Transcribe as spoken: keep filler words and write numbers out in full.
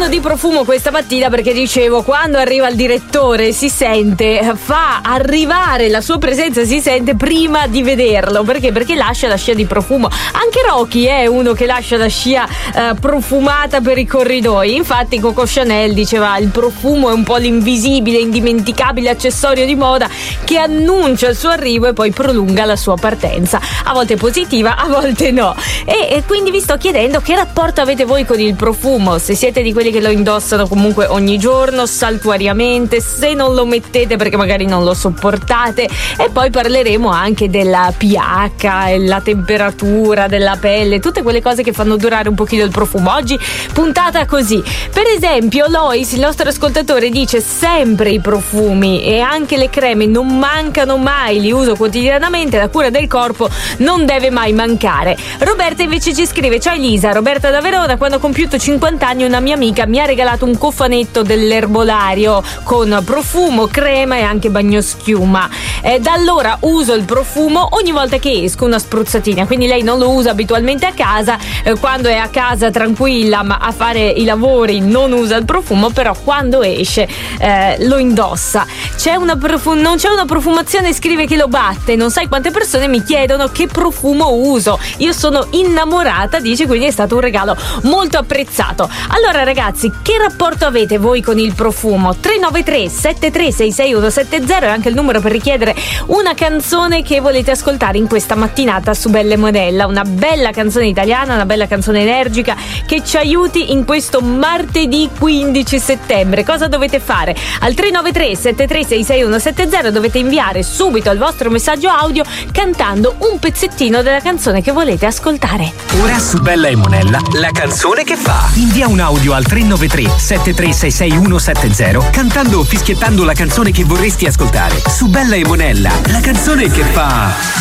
di profumo questa mattina perché dicevo, quando arriva il direttore si sente, fa arrivare la sua presenza, si sente prima di vederlo. Perché? Perché lascia la scia di profumo. Anche Rocky è uno che lascia la scia eh, profumata per i corridoi. Infatti Coco Chanel diceva: il profumo è un po' l'invisibile, indimenticabile accessorio di moda che annuncia il suo arrivo e poi prolunga la sua partenza. A volte positiva, a volte no. E, e quindi vi sto chiedendo che rapporto avete voi con il profumo, se siete di quelli che lo indossano comunque ogni giorno, saltuariamente, se non lo mettete perché magari non lo sopportate. E poi parleremo anche della pH e la temperatura della pelle, tutte quelle cose che fanno durare un pochino il profumo. Oggi puntata così. Per esempio Lois, il nostro ascoltatore, dice: sempre i profumi e anche le creme non mancano mai, li uso quotidianamente, la cura del corpo non deve mai mancare. Roberta invece ci scrive: ciao Elisa, Roberta da Verona, quando ho compiuto cinquanta anni una mia amica mi ha regalato un cofanetto dell'erbolario con profumo, crema e anche bagnoschiuma. Eh, da allora uso il profumo ogni volta che esco, una spruzzatina, quindi lei non lo usa abitualmente a casa, eh, quando è a casa tranquilla ma a fare i lavori non usa il profumo, però quando esce eh, lo indossa. C'è una profu- non c'è una profumazione, scrive, che lo batte. Non sai quante persone mi chiedono che profumo uso, io sono innamorata, dice, quindi è stato un regalo molto apprezzato. Allora ragazzi, che rapporto avete voi con il profumo? tre nove tre sette tre sei sei uno sette zero è anche il numero per richiedere una canzone che volete ascoltare in questa mattinata su Bella e Monella, una bella canzone italiana, una bella canzone energica che ci aiuti in questo martedì quindici settembre. Cosa dovete fare? Al tre nove tre sette tre sei sei uno sette zero dovete inviare subito il vostro messaggio audio cantando un pezzettino della canzone che volete ascoltare. Ora su Bella e Monella, la canzone che fa. Invia un audio al tre nove tre sette tre sei sei uno sette zero cantando o fischiettando la canzone che vorresti ascoltare. Su Bella e Monella, la canzone che fa.